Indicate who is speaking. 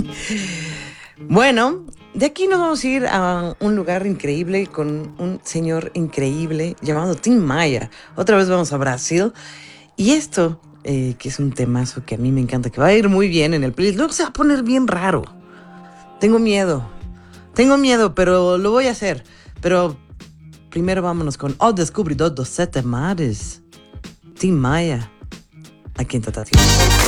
Speaker 1: Bueno, de aquí nos vamos a ir a un lugar increíble con un señor increíble llamado Tim Maia. Otra vez vamos a Brasil. Y esto, que es un temazo que a mí me encanta, que va a ir muy bien en el playlist, luego se va a poner bien raro. Tengo miedo, pero lo voy a hacer. Pero primero vámonos con O Descobridor dos Sete Mares. Tim Maia, aqui em Tatatinho.